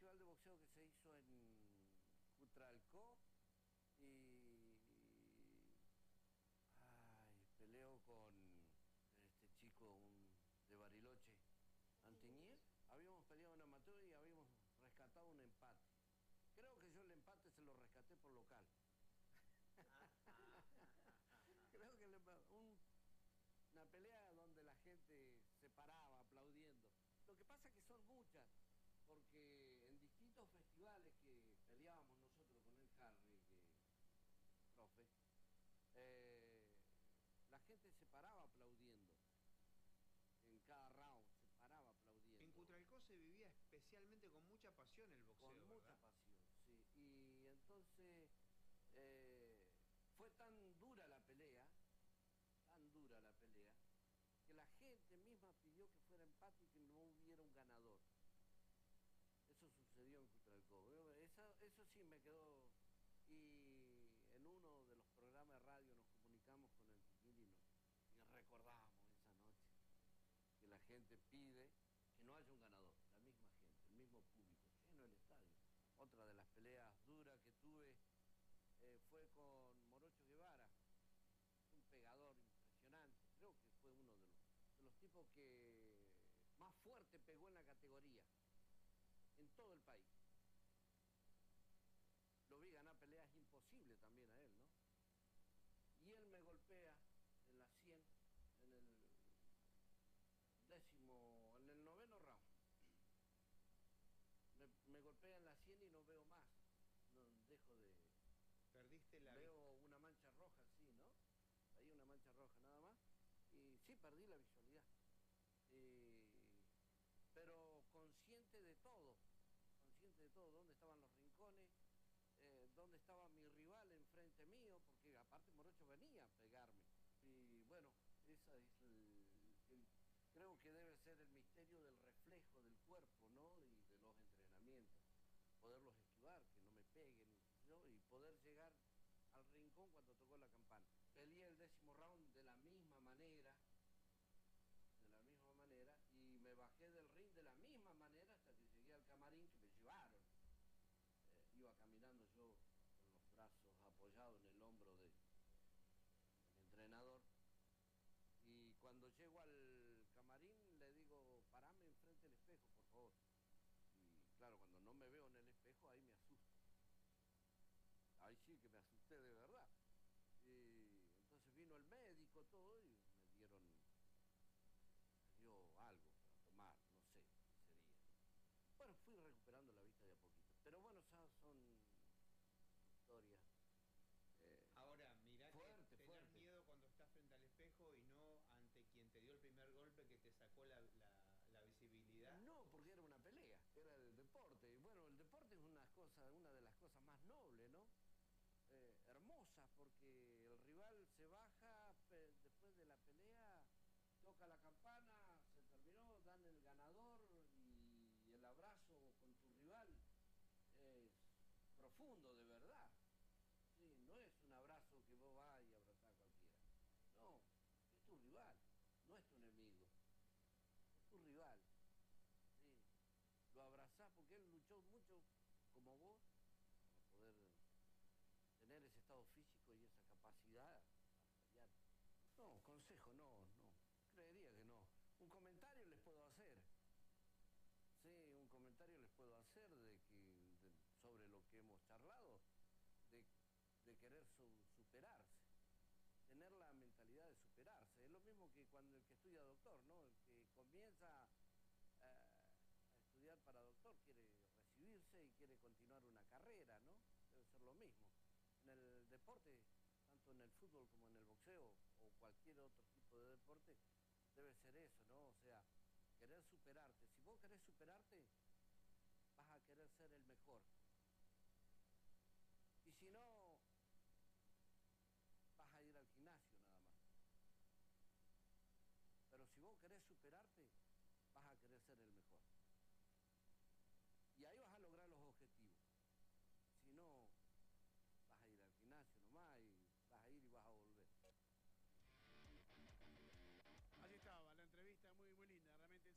festival de boxeo que se hizo en Cutralcó y peleó con este chico de Bariloche, Antiñez. Habíamos peleado en amateur y habíamos rescatado un empate. Creo que yo el empate se lo rescaté por local. Creo que una pelea donde la gente se paraba aplaudiendo. Lo que pasa es que son muchas, porque en distintos festivales que peleábamos nosotros con el Harry, profe, la gente se paraba aplaudiendo. En cada round se paraba aplaudiendo. En Cutralcó se vivía especialmente con mucha pasión el boxeo, con mucha ¿verdad? pasión, sí. Y entonces fue tan dura la pelea, que la gente misma pidió que fuera empate y que no hubiera un ganador. Eso sucedió en Cutralcó. Eso sí me quedó. Y en uno de los programas de radio nos comunicamos con el Tiquín y recordamos esa noche que la gente pide que no haya un ganador, la misma gente, el mismo público, lleno el estadio. Otra de las peleas duras que tuve fue con Morocho Guevara, un pegador impresionante, creo que fue uno de los tipos que más fuerte pegó en la categoría, en todo el país. Lo vi ganar peleas imposibles también a él, ¿no? Y él me golpea en la 100, en el noveno round. Me golpea en la 100 y no veo más. No dejo de... Perdiste la Veo vista. una mancha roja, sí, ¿no? Ahí una mancha roja nada más. Y sí, perdí la visualidad. Pero consciente de todo. Dónde estaban los rincones, dónde estaba mi rival enfrente mío, porque aparte Morocho venía a pegarme. Y bueno, esa es creo que debe ser el misterio del reflejo del cuerpo, ¿no? Y de los entrenamientos. Poderlos esquivar, que no me peguen, ¿no? Y poder llegar al rincón cuando tocó la campana. Peleé el 10º round de la misma manera, y me bajé del ring de la misma manera hasta que llegué al camarín, que me llevaron. Iba caminando yo con los brazos apoyados en el hombro del entrenador. Y cuando llego al camarín le digo, parame enfrente del espejo, por favor. Y claro, cuando no me veo en el espejo, ahí me asusto. Ahí sí que me asusté de verdad. Y entonces vino el médico, todo, y me dio algo para tomar, no sé qué sería. Bueno, fui recuperando la vista de a poquito. Pero bueno, esas son historias. Ahora, mirá fuerte, que tener miedo cuando estás frente al espejo y no ante quien te dio el primer golpe que te sacó la visibilidad. No, porque era una pelea, era el deporte. Y bueno, el deporte es una de las cosas más nobles, ¿no? Hermosas, porque el rival se baja después de la pelea, toca la campana, se terminó, dan el ganador y el abrazo con tu rival es profundo, de verdad. Sí, no es un abrazo que vos vas y abrazás a cualquiera. No, es tu rival, no es tu enemigo, es tu rival. Sí, lo abrazás porque él luchó mucho como vos para poder tener ese estado físico y esa capacidad para pelear. No, consejo, no, creería que no. Un comentario les puedo hacer. Sí, un comentario les puedo hacer sobre lo que hemos charlado, de querer superarse, tener la mentalidad de superarse. Es lo mismo que cuando el que estudia doctor, ¿no? El que comienza a estudiar para doctor quiere recibirse y quiere continuar una carrera, ¿no? Debe ser lo mismo. En el deporte, tanto en el fútbol como en el boxeo o cualquier otro tipo de deporte, debe ser eso, ¿no? O sea, querer superarte. Si vos querés superarte, vas a querer ser el mejor. Y si no, vas a ir al gimnasio nada más. Pero si vos querés superarte,